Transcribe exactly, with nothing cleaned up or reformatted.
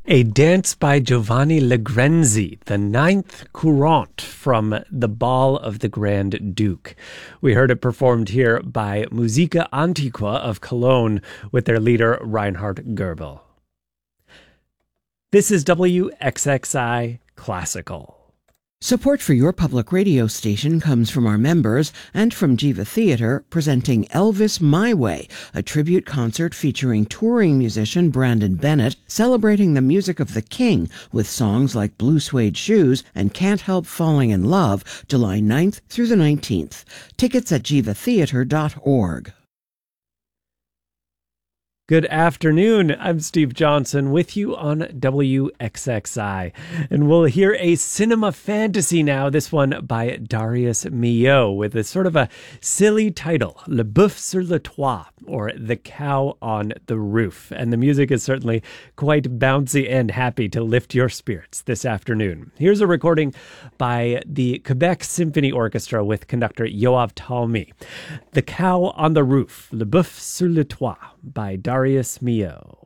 A dance by Giovanni Legrenzi, the ninth courante from The Ball of the Grand Duke. We heard it performed here by Musica Antiqua of Cologne with their leader Reinhard Goebel. This is W X X I Classical. Support for your public radio station comes from our members and from Jiva Theatre, presenting Elvis My Way, a tribute concert featuring touring musician Brandon Bennett, celebrating the music of the King with songs like Blue Suede Shoes and Can't Help Falling in Love, July ninth through the nineteenth. Tickets at jiva theatre dot org. Good afternoon. I'm Steve Johnson with you on W X X I. And we'll hear a cinema fantasy now, this one by Darius Milhaud, with a sort of a silly title, Le Boeuf sur le Toit, or The Cow on the Roof. And the music is certainly quite bouncy and happy to lift your spirits this afternoon. Here's a recording by the Quebec Symphony Orchestra with conductor Yoav Talmi. The Cow on the Roof, Le Boeuf sur le Toit, by Darius Milhaud.